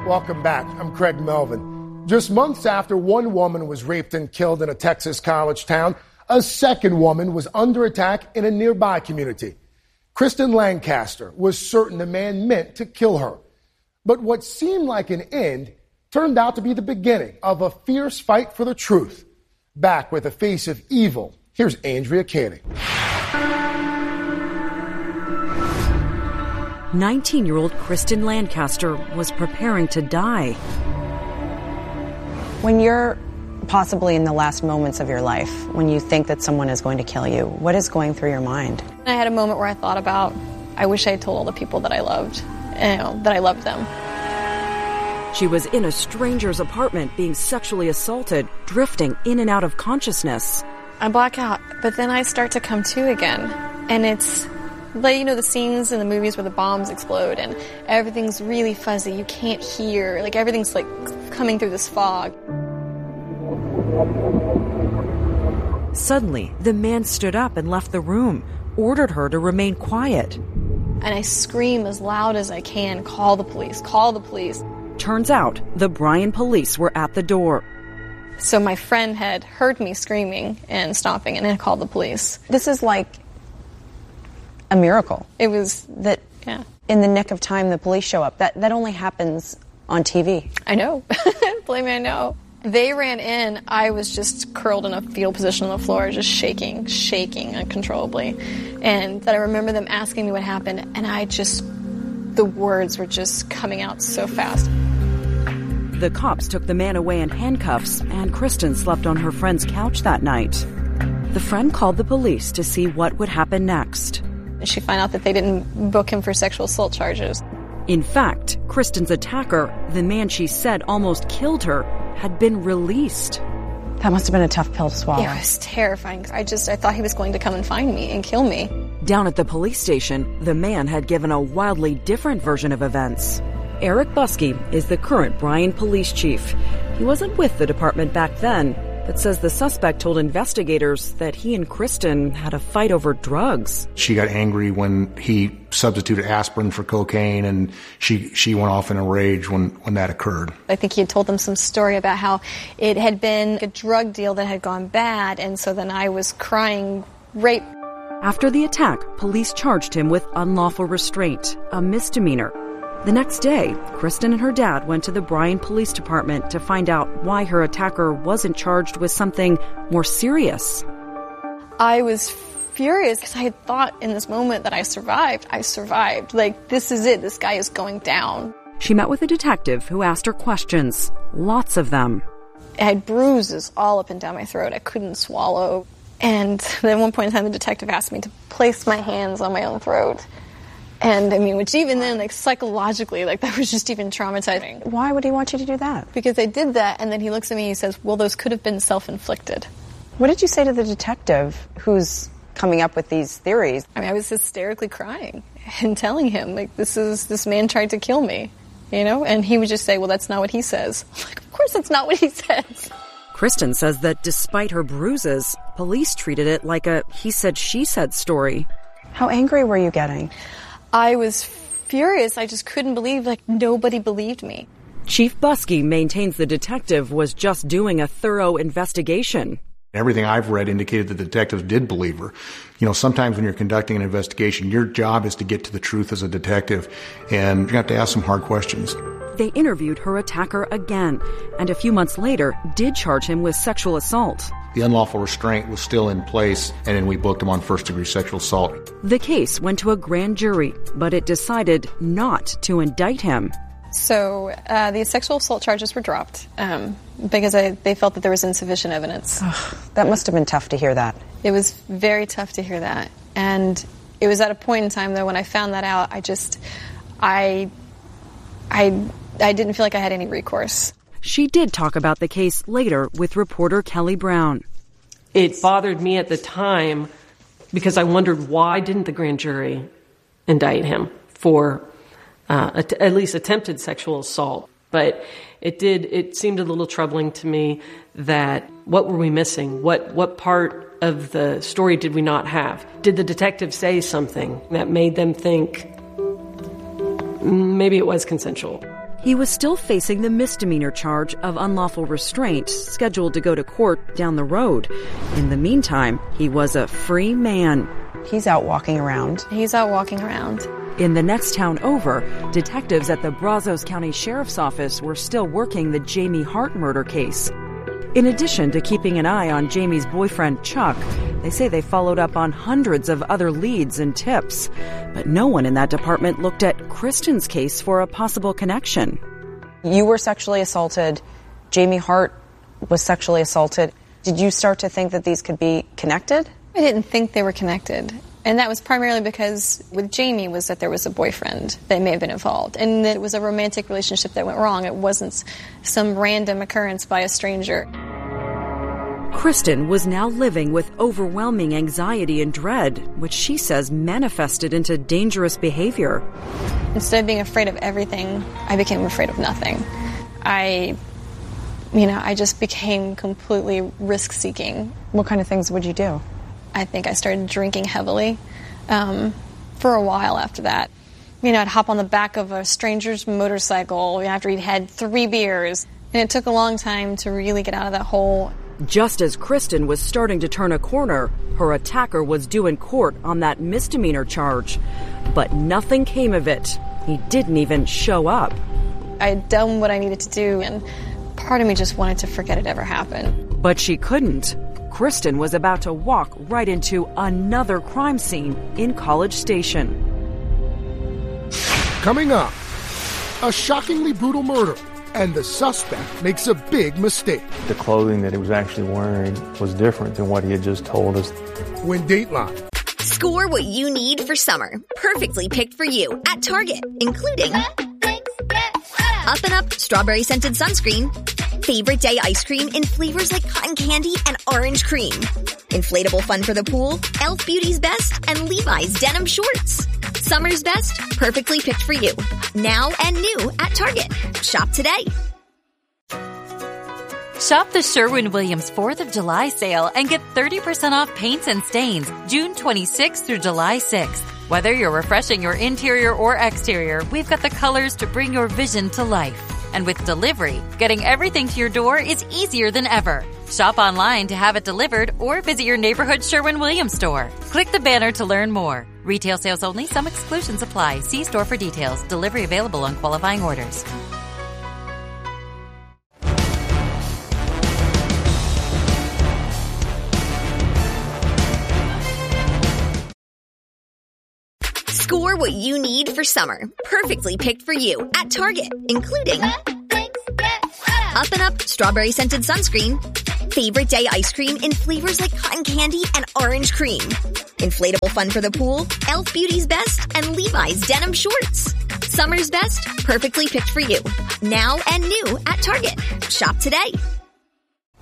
Welcome back. I'm Craig Melvin. Just months after one woman was raped and killed in a Texas college town, a second woman was under attack in a nearby community. Kristen Lancaster was certain the man meant to kill her. But what seemed like an end turned out to be the beginning of a fierce fight for the truth. Back with the face of evil, here's Andrea Canning. 19-year-old Kristen Lancaster was preparing to die. When you're possibly in the last moments of your life, when you think that someone is going to kill you, what is going through your mind? I had a moment where I thought about, I wish I had told all the people that I loved, that I loved them. She was in a stranger's apartment being sexually assaulted, drifting in and out of consciousness. I black out, but then I start to come to again. And it's like, you know, the scenes in the movies where the bombs explode and everything's really fuzzy. You can't hear, like everything's like coming through this fog. Suddenly, the man stood up and left the room, ordered her to remain quiet. And I scream as loud as I can, call the police, call the police. Turns out, the Bryan police were at the door. So my friend had heard me screaming and stomping and then called the police. This is like a miracle. It was that in the nick of time the police show up. That only happens on TV. I know. Believe me, I know. They ran in. I was just curled in a fetal position on the floor, just shaking uncontrollably. And that I remember them asking me what happened, and the words were just coming out so fast. The cops took the man away in handcuffs, and Kristen slept on her friend's couch that night. The friend called the police to see what would happen next. She found out that they didn't book him for sexual assault charges. In fact, Kristen's attacker, the man she said almost killed her, had been released. That must have been a tough pill to swallow. It was terrifying. I thought he was going to come and find me and kill me. Down at the police station, the man had given a wildly different version of events. Eric Buskey is the current Bryan police chief. He wasn't with the department back then, but says the suspect told investigators that he and Kristen had a fight over drugs. She got angry when he substituted aspirin for cocaine, and she went off in a rage when that occurred. I think he had told them some story about how it had been a drug deal that had gone bad, and so then I was crying rape. After the attack, police charged him with unlawful restraint, a misdemeanor. The next day, Kristen and her dad went to the Bryan Police Department to find out why her attacker wasn't charged with something more serious. I was furious because I had thought in this moment that I survived. Like, this is it. This guy is going down. She met with a detective who asked her questions, lots of them. I had bruises all up and down my throat. I couldn't swallow. And then at one point in time, the detective asked me to place my hands on my own throat. And I mean, which even then, like psychologically, like that was just even traumatizing. Why would he want you to do that? Because I did that, and then he looks at me and he says, well, those could have been self-inflicted. What did you say to the detective who's coming up with these theories? I mean, I was hysterically crying and telling him, like, this man tried to kill me, you know? And he would just say, well, that's not what he says. I'm like, of course that's not what he says. Kristen says that despite her bruises, police treated it like a he said, she said story. How angry were you getting? I was furious. I just couldn't believe, like, nobody believed me. Chief Buskey maintains the detective was just doing a thorough investigation. Everything I've read indicated that the detectives did believe her. You know, sometimes when you're conducting an investigation, your job is to get to the truth as a detective, and you have to ask some hard questions. They interviewed her attacker again, and a few months later did charge him with sexual assault. The unlawful restraint was still in place, and then we booked him on first-degree sexual assault. The case went to a grand jury, but it decided not to indict him. So the sexual assault charges were dropped because they felt that there was insufficient evidence. That must have been tough to hear that. It was very tough to hear that. And it was at a point in time, though, when I found that out, I didn't feel like I had any recourse. She did talk about the case later with reporter Kelly Brown. It bothered me at the time because I wondered why didn't the grand jury indict him for at least attempted sexual assault. But it seemed a little troubling to me that what were we missing? What part of the story did we not have? Did the detective say something that made them think maybe it was consensual? He was still facing the misdemeanor charge of unlawful restraint, scheduled to go to court down the road. In the meantime, he was a free man. He's out walking around. In the next town over, detectives at the Brazos County Sheriff's Office were still working the Jamie Hart murder case. In addition to keeping an eye on Jamie's boyfriend, Chuck, they say they followed up on hundreds of other leads and tips. But no one in that department looked at Kristen's case for a possible connection. You were sexually assaulted. Jamie Hart was sexually assaulted. Did you start to think that these could be connected? I didn't think they were connected. And that was primarily because with Jamie was that there was a boyfriend that may have been involved. And it was a romantic relationship that went wrong. It wasn't some random occurrence by a stranger. Kristen was now living with overwhelming anxiety and dread, which she says manifested into dangerous behavior. Instead of being afraid of everything, I became afraid of nothing. I just became completely risk-seeking. What kind of things would you do? I think I started drinking heavily for a while after that. I'd hop on the back of a stranger's motorcycle after he'd had 3 beers. And it took a long time to really get out of that hole. Just as Kristen was starting to turn a corner, her attacker was due in court on that misdemeanor charge. But nothing came of it. He didn't even show up. I had done what I needed to do, and part of me just wanted to forget it ever happened. But she couldn't. Kristen was about to walk right into another crime scene in College Station. Coming up, a shockingly brutal murder, and the suspect makes a big mistake. The clothing that he was actually wearing was different than what he had just told us. When Dateline. Score what you need for summer, perfectly picked for you at Target, including Up and Up Strawberry Scented Sunscreen, Favorite Day Ice Cream in flavors like cotton candy and orange cream, Inflatable Fun for the Pool, Elf Beauty's Best, and Levi's Denim Shorts. Summer's best, perfectly picked for you. Now and new at Target. Shop today. Shop the Sherwin-Williams 4th of July sale and get 30% off paints and stains June 26th through July 6th. Whether you're refreshing your interior or exterior, we've got the colors to bring your vision to life. And with delivery, getting everything to your door is easier than ever. Shop online to have it delivered or visit your neighborhood Sherwin-Williams store. Click the banner to learn more. Retail sales only. Some exclusions apply. See store for details. Delivery available on qualifying orders. Score what you need for summer, perfectly picked for you at Target, including Up and Up Strawberry Scented Sunscreen, Favorite Day Ice Cream in flavors like cotton candy and orange cream, Inflatable Fun for the Pool, Elf Beauty's Best, and Levi's Denim Shorts. Summer's best, perfectly picked for you. Now and new at Target. Shop today.